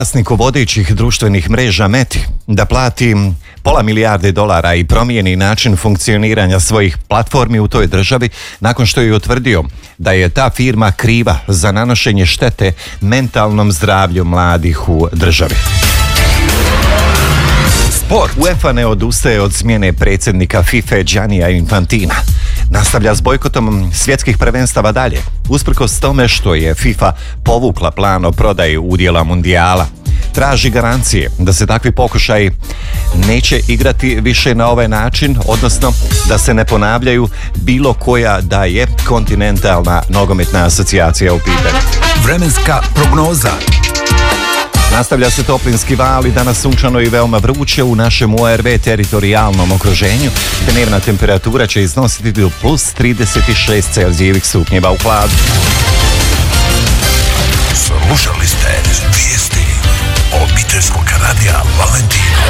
Vlasniku vodećih društvenih mreža Meti da plati $500 milijarde i promijeni način funkcioniranja svojih platformi u toj državi nakon što je utvrdio da je ta firma kriva za nanošenje štete mentalnom zdravlju mladih u državi. Sport. UEFA ne odustaje od smjene predsjednika FIFA Giannija Infantina. Nastavlja s bojkotom svjetskih prvenstava dalje, usprkos tome što je FIFA povukla plan o prodaji udjela mundijala. Traži garancije da se takvi pokušaji neće igrati više na ovaj način, odnosno da se ne ponavljaju bilo koja da je kontinentalna nogometna asocijacija u pitanju. Vremenska prognoza. Nastavlja se toplinski val i danas sunčano i veoma vruće u našem ORV teritorijalnom okruženju. Dnevna temperatura će iznositi do plus 36 Celzijevih stupnjeva u hladu. Slušali ste vijesti obiteljskog radija